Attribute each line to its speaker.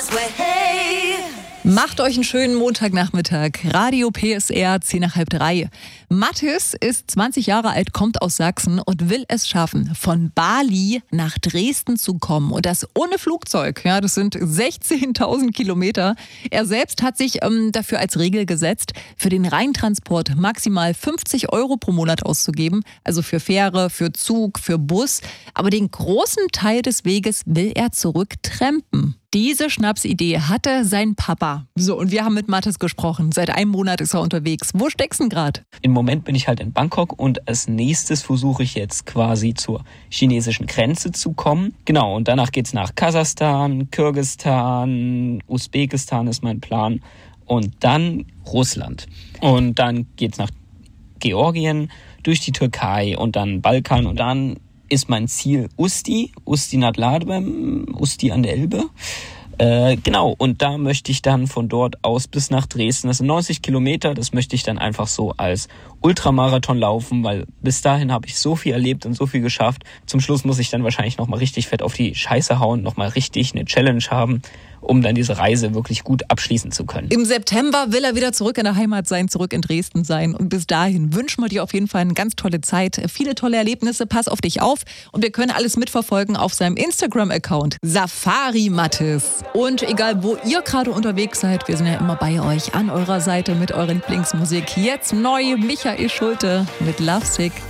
Speaker 1: Macht euch einen schönen Montagnachmittag. Radio PSR, 2:30. Mathis ist 20 Jahre alt, kommt aus Sachsen und will es schaffen, von Bali nach Dresden zu kommen. Und das ohne Flugzeug. Ja, das sind 16.000 Kilometer. Er selbst hat sich dafür als Regel gesetzt, für den Reintransport maximal 50 Euro pro Monat auszugeben. Also für Fähre, für Zug, für Bus. Aber den großen Teil des Weges will er zurücktrampen. Diese Schnapsidee hatte sein Papa. So, und wir haben mit Mathis gesprochen. Seit einem Monat ist er unterwegs. Wo steckst du denn gerade?
Speaker 2: Im Moment bin ich halt in Bangkok und als nächstes versuche ich jetzt quasi zur chinesischen Grenze zu kommen. Genau, und danach geht's nach Kasachstan, Kirgisistan, Usbekistan ist mein Plan und dann Russland. Und dann geht's nach Georgien, durch die Türkei und dann Balkan und dann ist mein Ziel Usti nad Labem, Usti an der Elbe. Genau, und da möchte ich dann von dort aus bis nach Dresden, das sind 90 Kilometer, das möchte ich dann einfach so als Ultramarathon laufen, weil bis dahin habe ich so viel erlebt und so viel geschafft. Zum Schluss muss ich dann wahrscheinlich nochmal richtig fett auf die Scheiße hauen, nochmal richtig eine Challenge haben, um dann diese Reise wirklich gut abschließen zu können.
Speaker 1: Im September will er wieder zurück in der Heimat sein, zurück in Dresden sein. Und bis dahin wünschen wir dir auf jeden Fall eine ganz tolle Zeit, viele tolle Erlebnisse, pass auf dich auf. Und wir können alles mitverfolgen auf seinem Instagram-Account Safari Mathis. Und egal, wo ihr gerade unterwegs seid, wir sind ja immer bei euch, an eurer Seite mit eurer Lieblingsmusik. Jetzt neu Michael Schulte mit Lovesick.